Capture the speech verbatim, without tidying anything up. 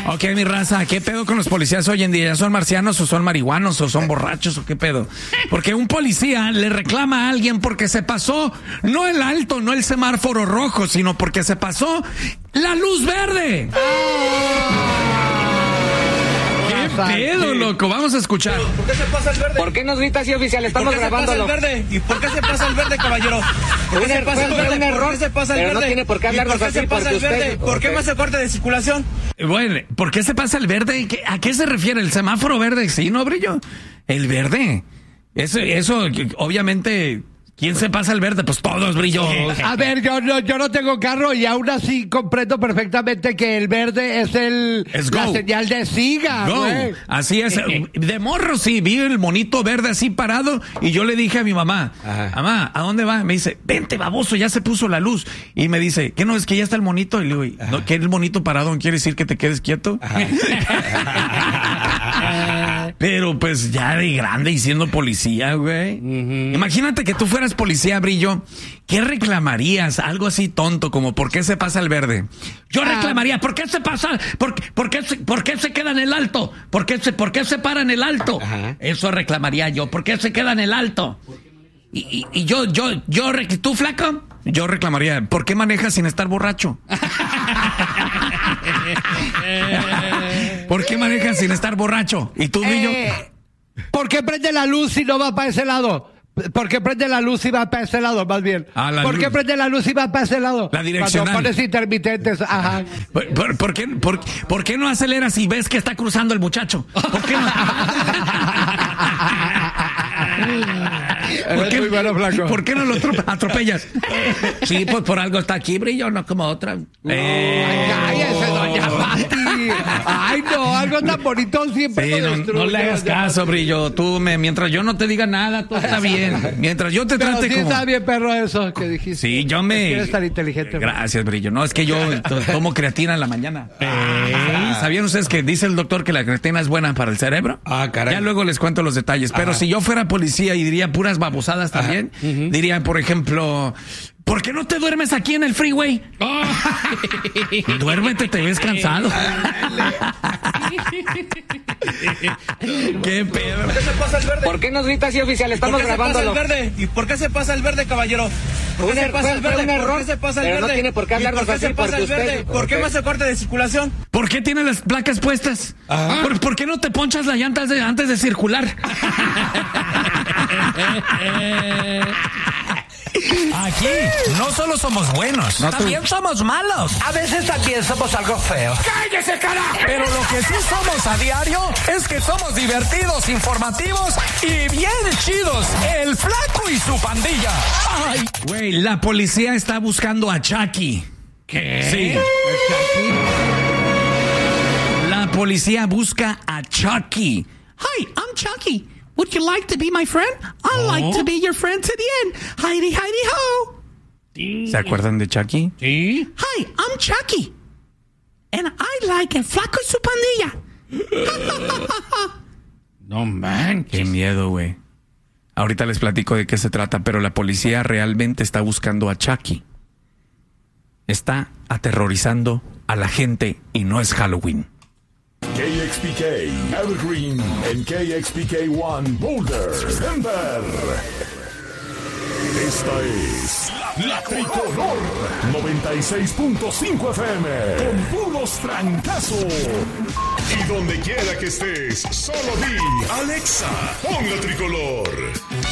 Ok, mi raza, ¿qué pedo con los policías hoy en día? ¿Ya son marcianos o son marihuanos o son borrachos o qué pedo? Porque un policía le reclama a alguien porque se pasó, no el alto, no el semáforo rojo, sino porque se pasó la luz verde. ¿Qué pedo, loco? Vamos a escuchar. ¿Por qué se pasa el verde? ¿Por qué nos grita así, oficial? Estamos grabándolo. ¿Por qué se pasa el verde? ¿Y por qué se pasa el verde, caballero? ¿Por qué se pasa el verde? ¿Por qué se pasa el verde? Pero no tiene por qué hablarnos así, porque usted... ¿Por qué me hace corte de circulación? Bueno, ¿por qué se pasa el verde? ¿A qué se refiere? ¿El semáforo verde? Sí, ¿no, Brillo? El verde. Eso, eso obviamente... ¿Quién se pasa el verde? Pues todos, Brillo. A ver, yo no, yo no tengo carro y aún así comprendo perfectamente que el verde es el Es la go. señal de siga, Go. güey. Así es. De morro, sí, vi el monito verde así parado y yo le dije a mi mamá, Ajá. mamá, ¿a dónde va? Me dice, vente, baboso, ya se puso la luz. Y me dice, ¿qué no? Es que ya está el monito. Y le digo, ¿no, que el monito parado quiere decir que te quedes quieto? Pero pues ya de grande y siendo policía, güey. Uh-huh. Imagínate que tú fueras policía, Brillo. ¿Qué reclamarías? Algo así tonto como ¿por qué se pasa el verde? Yo reclamaría, ¿por qué se pasa? ¿Por, por, qué, se, ¿por qué se queda en el alto? ¿Por qué se, por qué se para en el alto? Ajá. Eso reclamaría yo. ¿Por qué se queda en el alto? Y, y, y yo, yo, yo, ¿tú, flaco? Yo reclamaría, ¿por qué manejas sin estar borracho? ¿Por qué manejas sin estar borracho? ¿Y tú, niño? Eh, ¿Por qué prende la luz si no va para ese lado? ¿Por qué prende la luz y va para ese lado, más bien? Ah, ¿Por luz. qué prende la luz y va para ese lado? La direccional. Cuando pones intermitentes, ajá. ¿Por, por, por, qué, por, ¿Por qué no aceleras y ves que está cruzando el muchacho? ¿Por qué no? ¿Por qué, muy bueno, flaco. ¿Por qué no lo atropellas? Sí, pues por algo está aquí, Brillo, no como otra. Eh. Ay, cállese, doña Pati. Ay, no, algo tan bonito siempre sí, lo no, destruye. no le hagas caso, Brillo. Tú, me, mientras yo no te diga nada, todo está bien. Mientras yo te Pero trate sí como... está bien, perro, eso que dijiste. Sí, yo me... Eres tan inteligente. Gracias, Brillo. No, es que yo tomo creatina en la mañana. Eh. ¿Sabían ustedes que dice el doctor que la creatina es buena para el cerebro? Ah, caray. Ya luego les cuento los detalles. Pero Ajá. si yo fuera policía y diría puras babosadas también, uh-huh. diría, por ejemplo... ¿Por qué no te duermes aquí en el freeway? Oh. Duérmete, te ves cansado. ¿Qué pedo? ¿Por qué se pasa el verde? ¿Por qué nos grita así, oficial? Estamos ¿Por qué grabándolo. se pasa el verde? ¿Y por qué se pasa el verde, caballero? ¿Por qué se pasa el verde? ¿Por qué se pasa el verde? Pero no tiene por qué hablarnos así, porque usted... ¿Por qué me hace corte de circulación? ¿Por qué tiene las placas puestas? Ah. ¿Por, ¿Por qué no te ponchas la llanta antes de, antes de circular? Aquí no solo somos buenos, no también tú. somos malos. A veces también somos algo feos. ¡Cállese, carajo! Pero lo que sí somos a diario es que somos divertidos, informativos y bien chidos. El Flaco y su pandilla. ¡Ay! Güey, la policía está buscando a Chucky. ¿Qué? Sí. ¿Chucky? La policía busca a Chucky. Hi, I'm Chucky. Would you like to be my friend? I'd oh. like to be your friend to the end. Heidi, Heidi, ho. Sí. ¿Se acuerdan de Chucky? Sí. Hi, I'm Chucky. And I like a Flaco y su pandilla. No manches. Qué miedo, güey. Ahorita les platico de qué se trata, pero la policía realmente está buscando a Chucky. Está aterrorizando a la gente y no es Halloween. K X P K, Evergreen, en K X P K uno, Boulder, Denver. Esta es La Tricolor noventa y seis punto cinco F M, con puros trancazos. Y donde quiera que estés, solo di, Alexa, pon La Tricolor.